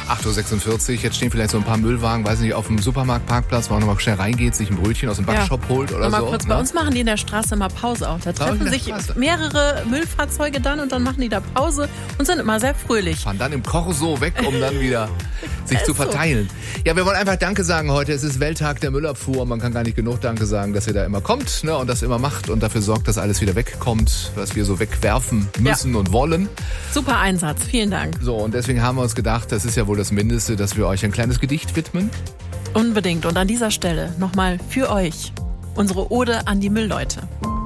8:46 Uhr, jetzt stehen vielleicht so ein paar Müllwagen, weiß nicht, auf dem Supermarktparkplatz, wo man nochmal schnell reingeht, sich ein Brötchen aus dem Backshop holt oder mal so. kurz, bei uns machen die in der Straße immer Pause auch. Da treffen sich mehrere Müllfahrzeuge dann und dann machen die da Pause und sind immer sehr fröhlich. Fahren dann im Corso weg, um dann wieder sich zu verteilen. Ja, wir wollen einfach Danke sagen heute. Es ist Welttag der Müllabfuhr. Man kann gar nicht genug Danke sagen, dass ihr da immer kommt, ne, und das immer macht und dafür sorgt, dass alles wieder wegkommt, was wir so wegwerfen müssen und wollen. Super Einsatz, vielen Dank. So, und deswegen haben wir uns gedacht, das ist ja wohl das Mindeste, dass wir euch ein kleines Gedicht widmen. Unbedingt. Und an dieser Stelle nochmal für euch unsere Ode an die Müllleute.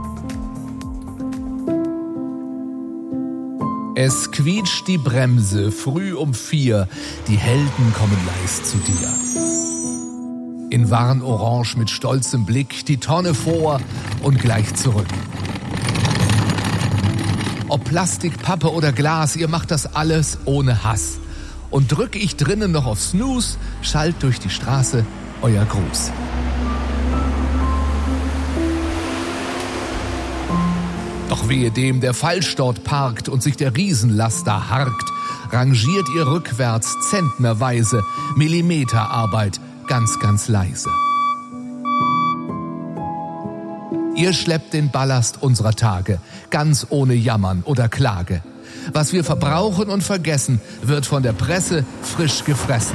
Es quietscht die Bremse, früh um 4, die Helden kommen leis zu dir. In Warnorange mit stolzem Blick, die Tonne vor und gleich zurück. Ob Plastik, Pappe oder Glas, ihr macht das alles ohne Hass. Und drück ich drinnen noch auf Snooze, schallt durch die Straße euer Gruß. Doch wehe dem, der falsch dort parkt und sich der Riesenlaster harkt, rangiert ihr rückwärts zentnerweise, Millimeterarbeit, ganz, ganz leise. Ihr schleppt den Ballast unserer Tage, ganz ohne Jammern oder Klage. Was wir verbrauchen und vergessen, wird von der Presse frisch gefressen.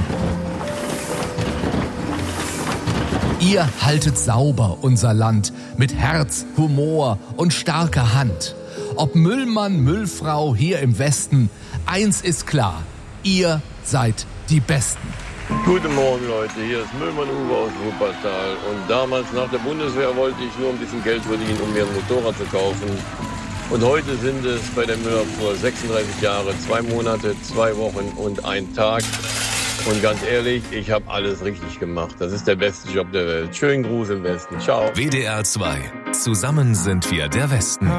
Ihr haltet sauber unser Land mit Herz, Humor und starker Hand. Ob Müllmann, Müllfrau hier im Westen, eins ist klar, ihr seid die Besten. Guten Morgen, Leute, hier ist Müllmann Uwe aus Wuppertal. Und damals nach der Bundeswehr wollte ich nur ein bisschen Geld verdienen, um mir ein Motorrad zu kaufen. Und heute sind es bei der Müllabfuhr 36 Jahre, 2 Monate, 2 Wochen und 1 Tag. Und ganz ehrlich, ich habe alles richtig gemacht. Das ist der beste Job der Welt. Schönen Gruß im Westen. Ciao. WDR 2. Zusammen sind wir der Westen.